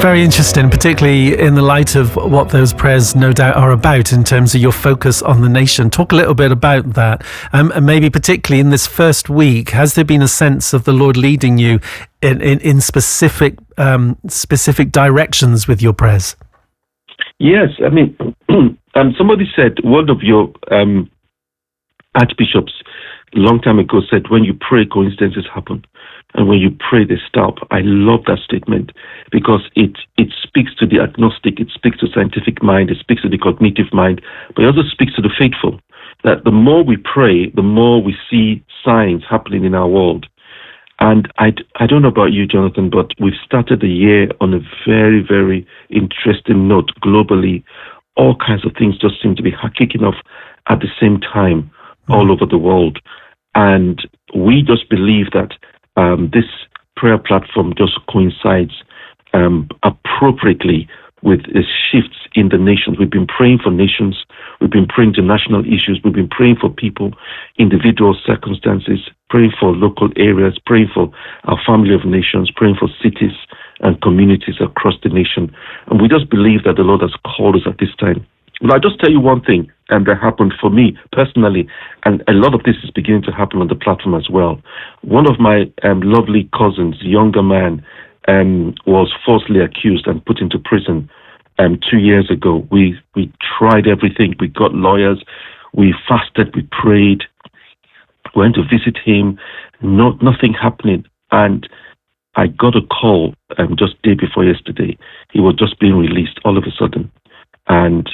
very interesting, particularly in the light of what those prayers no doubt are about in terms of your focus on the nation. Talk a little bit about that, and maybe particularly in this first week, has there been a sense of the Lord leading you in specific directions with your prayers? Yes, I mean, somebody said, one of your archbishops a long time ago said, when you pray, coincidences happen. And when you pray, they stop. I love that statement because it speaks to the agnostic, it speaks to scientific mind, it speaks to the cognitive mind, but it also speaks to the faithful. That the more we pray, the more we see signs happening in our world. And I don't know about you, Jonathan, but we've started the year on a very, very interesting note globally. All kinds of things just seem to be kicking off at the same time all over the world. And we just believe that this prayer platform just coincides appropriately with the shifts in the nations. We've been praying for nations. We've been praying to national issues. We've been praying for people, individual circumstances, praying for local areas, praying for our family of nations, praying for cities and communities across the nation. And we just believe that the Lord has called us at this time. Well, I'll just tell you one thing that happened for me personally, and a lot of this is beginning to happen on the platform as well. One of my lovely cousins, younger man, was falsely accused and put into prison 2 years ago. We tried everything. We got lawyers. We fasted. We prayed. Went to visit him. Nothing happening. And I got a call just day before yesterday. He was just being released all of a sudden. And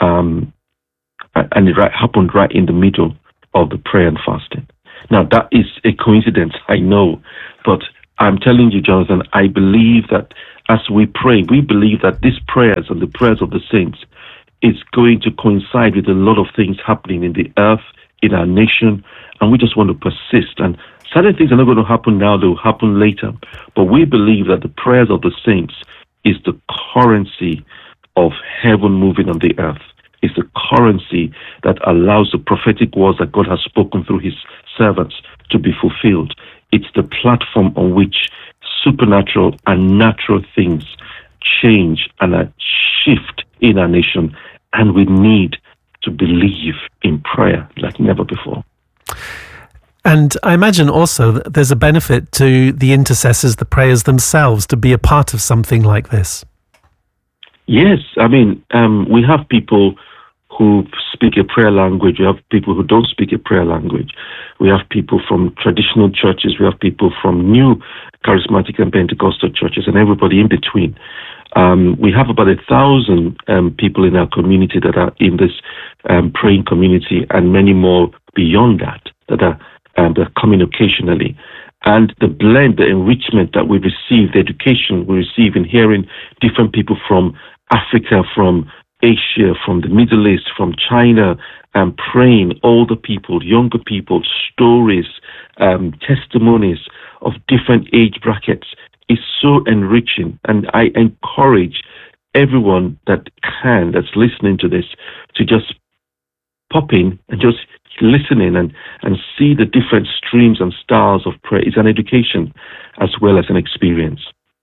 it happened right in the middle of the prayer and fasting. Now, that is a coincidence, I know, but I'm telling you, Jonathan, I believe that as we pray, we believe that these prayers and the prayers of the saints is going to coincide with a lot of things happening in the earth, in our nation, and we just want to persist. And certain things are not going to happen now, they will happen later. But we believe that the prayers of the saints is the currency of heaven moving on the earth. It's the currency that allows the prophetic words that God has spoken through his servants to be fulfilled. It's the platform on which supernatural and natural things change and shift in our nation. And we need to believe in prayer like never before. And I imagine also that there's a benefit to the intercessors, the prayers themselves, to be a part of something like this. Yes, I mean, we have people who speak a prayer language. We have people who don't speak a prayer language. We have people from traditional churches. We have people from new charismatic and Pentecostal churches, and everybody in between. We have about 1,000 people in our community that are in this praying community, and many more beyond that are coming occasionally. And the blend, the enrichment that we receive, the education we receive in hearing different people from Africa, from Asia, from the Middle East, from China, and praying, older people, younger people, stories, testimonies of different age brackets is so enriching. And I encourage everyone that's listening to this, to just pop in and just listen in and see the different streams and styles of prayer. It's an education as well as an experience.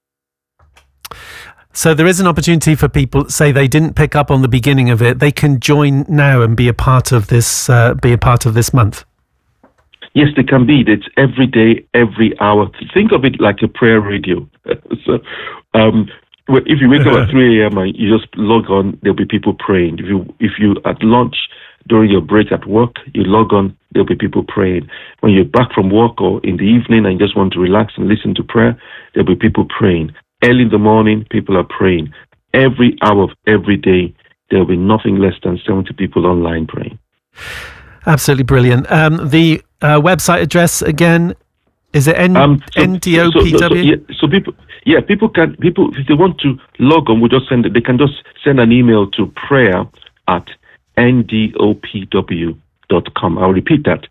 So there is an opportunity for people, say they didn't pick up on the beginning of it, they can join now and be a part of this month. Yes, they can be. It's every day, every hour. Think of it like a prayer radio. So, if you wake up at 3 a.m. and you just log on, there'll be people praying. If you at lunch, during your break at work, you log on, there'll be people praying. When you're back from work or in the evening and you just want to relax and listen to prayer, there'll be people praying. Early in the morning, people are praying. Every hour of every day, there'll be nothing less than 70 people online praying. Absolutely brilliant. The website address again, is it NDOPW? So people if they want to log on, they can just send an email to prayer@ndopw.com. I'll repeat that,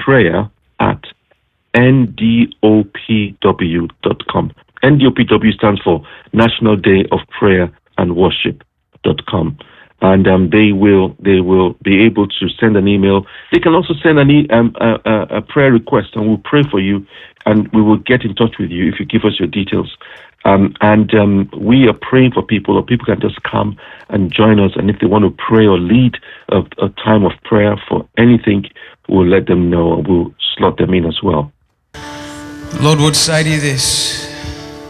prayer@ndopw.com. NDOPW stands for National Day of Prayer and Worship.com. and they will be able to send an email. They can also send a prayer request, and we'll pray for you, and we will get in touch with you if you give us your details. We are praying for people, or people can just come and join us. And if they want to pray or lead a time of prayer for anything, we'll let them know, and we'll slot them in as well. Lord would say to you this: